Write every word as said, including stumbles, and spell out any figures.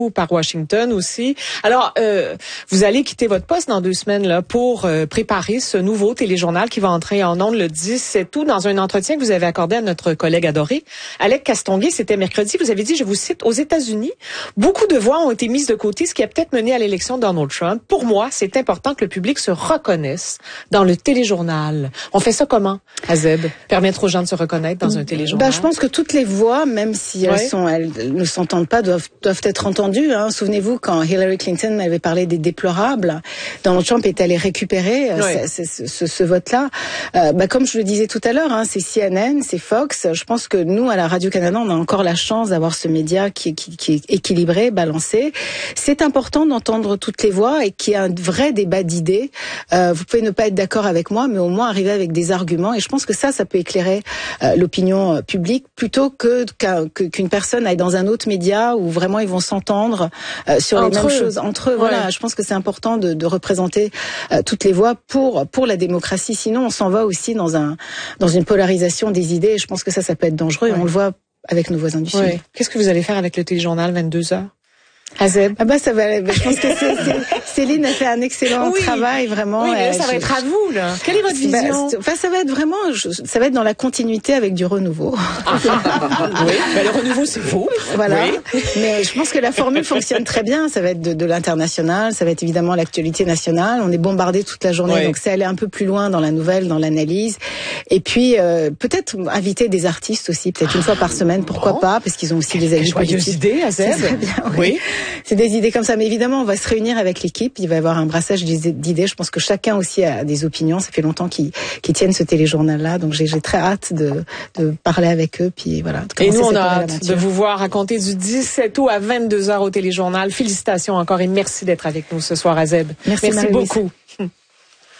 par Washington aussi. Alors, euh, vous allez quitter votre poste dans deux semaines là pour euh, préparer ce nouveau téléjournal qui va entrer en ondes le dix-sept août. Dans un entretien que vous avez accordé à notre collègue adoré, Alec Castonguay, c'était mercredi, vous avez dit, je vous cite, aux États-Unis, beaucoup de voix ont été mises de côté, ce qui a peut-être mené à l'élection de Donald Trump. Pour moi, c'est important que le public se reconnaisse dans le téléjournal. On fait ça comment, Azeb? Permettre aux gens de se reconnaître dans un téléjournal? Ben, je pense que toutes les voix, même si elles, ouais. sont, elles ne s'entendent pas, doivent, doivent être entendues. Hein. Souvenez-vous, quand Hillary Clinton avait parlé des déplorables, Donald Trump est allé récupérer ouais. ce, ce, ce, ce vote-là. Euh, bah, comme je le disais tout à l'heure, hein, c'est C N N, c'est Fox. Je pense que nous, à la Radio-Canada, on a encore la chance d'avoir ce média qui, qui, qui est équilibré, balancé. C'est important d'entendre toutes les voix et qu'il y ait un vrai débat d'idées. Euh, vous pouvez ne pas être d'accord avec moi, mais au moins arriver avec des arguments. Et je pense que ça, ça peut éclairer euh, l'opinion publique plutôt que, qu'un, que qu'une personne aille dans un autre média où vraiment ils vont s'entendre Euh, sur entre les mêmes eux. choses entre eux. Ouais. Voilà, je pense que c'est important de, de représenter euh, toutes les voix pour pour la démocratie. Sinon, on s'en va aussi dans un dans une polarisation des idées. Et je pense que ça, ça peut être dangereux. Ouais. Et on le voit avec nos voisins du ouais. Sud. Qu'est-ce que vous allez faire avec le téléjournal vingt-deux heures? Azeb. Ah bah ça va. Je pense que c'est, c'est, Céline a fait un excellent oui. travail vraiment. Oui, mais là, ça je, va être à vous là. Quelle est votre vision? Bah, enfin, ça va être vraiment, je, ça va être dans la continuité avec du renouveau. Ah, oui, mais le renouveau c'est vous. Voilà. Oui. Mais je pense que la formule fonctionne très bien. Ça va être de, de l'international, ça va être évidemment l'actualité nationale. On est bombardé toute la journée, oui. donc c'est aller un peu plus loin dans la nouvelle, dans l'analyse. Et puis euh, peut-être inviter des artistes aussi, peut-être une fois par semaine, pourquoi bon. pas, parce qu'ils ont aussi des avis politiques. Joyeuse idée, Azeb. C'est bien, oui. oui. C'est des idées comme ça, mais évidemment, on va se réunir avec l'équipe. Il va y avoir un brassage d'idées. Je pense que chacun aussi a des opinions. Ça fait longtemps qu'ils, qu'ils tiennent ce téléjournal-là, donc j'ai, j'ai très hâte de, de parler avec eux. Puis voilà. Et nous, on a hâte de vous voir raconter du dix-sept août à vingt-deux heures au téléjournal. Félicitations encore et merci d'être avec nous ce soir, Azeb. Merci, merci beaucoup.